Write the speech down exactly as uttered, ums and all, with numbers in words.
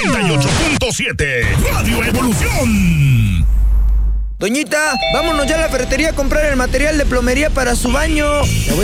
noventa y ocho punto siete, Radio Evolución. Doñita, vámonos ya a la ferretería a comprar el material de plomería para su baño.